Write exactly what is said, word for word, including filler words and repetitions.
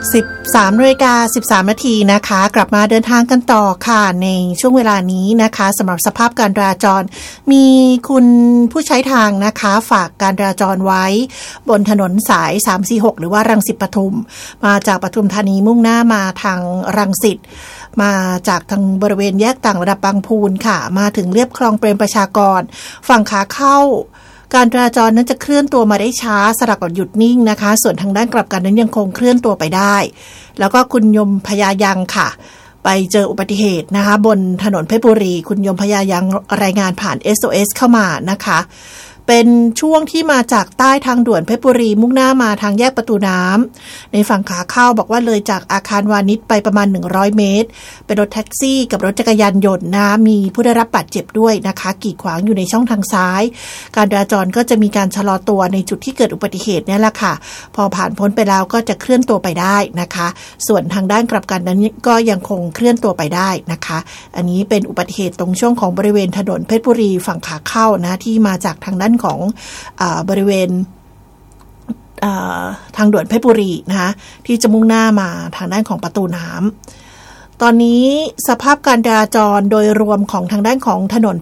สิบสามนาฬิกาสิบสามนาทีนะคะกลับมาเดินทางกันต่อค่ะในช่วงเวลานี้นะคะสำหรับสภาพการจราจรมีคุณผู้ใช้ทางนะคะฝากการจราจรไว้บนถนนสายสามสี่หกหรือว่ารังสิตปทุมมาจากปทุมธานีมุ่งหน้ามาทางรังสิตมาจากทางบริเวณแยกต่างระดับบางพูนค่ะมาถึงเลียบคลองเปรมประชากรฝั่งขาเข้าการจราจรนั้นจะเคลื่อนตัวมาได้ช้าสลับกับหยุดนิ่งนะคะส่วนทางด้านกลับกันนั้นยังคงเคลื่อนตัวไปได้แล้วก็คุณยมพยายังค่ะไปเจออุบัติเหตุนะคะบนถนนเพชรบุรีคุณยมพยายังรายงานผ่าน เอส โอ เอส เข้ามานะคะเป็นช่วงที่มาจากใต้ทางด่วนเพชรบุรีมุ่งหน้ามาทางแยกประตูน้ำในฝั่งขาเข้าบอกว่าเลยจากอาคารวานิชไปประมาณหนึ่งร้อยเมตรเป็นรถแท็กซี่กับรถจักรยานยนต์นะมีผู้ได้รับบาดเจ็บด้วยนะคะกีดขวางอยู่ในช่องทางซ้ายการจราจรก็จะมีการชะลอตัวในจุดที่เกิดอุบัติเหตุนี่แหละค่ะพอผ่านพ้นไปแล้วก็จะเคลื่อนตัวไปได้นะคะส่วนทางด้านกลับกันนั้นก็ยังคงเคลื่อนตัวไปได้นะคะอันนี้เป็นอุบัติเหตุตรงช่วงของบริเวณถนนเพชรบุรีฝั่งขาเข้านะที่มาจากทางด้านของอ่าบริเวณทางด่วนเพชรบุรีนะคะที่จะมุ่งหน้ามาทางด้านของประตูน้ำตอนนี้สภาพการจราจรโดยรวมของทางด้านของถนน